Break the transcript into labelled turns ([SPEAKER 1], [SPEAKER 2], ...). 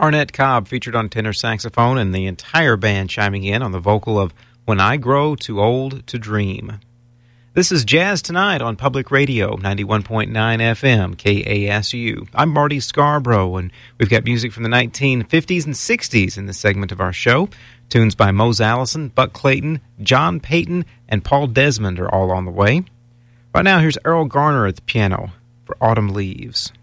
[SPEAKER 1] Arnett Cobb featured on tenor saxophone and the entire band chiming in on the vocal of When I Grow Too Old to Dream. This is Jazz Tonight on Public Radio, 91.9 FM, KASU. I'm Marty Scarborough, and we've got music from the 1950s and 60s in this segment of our show. Tunes by Mose Allison, Buck Clayton, John Payton, and Paul Desmond are all on the way. Right now, here's Earl Garner at the piano for Autumn Leaves.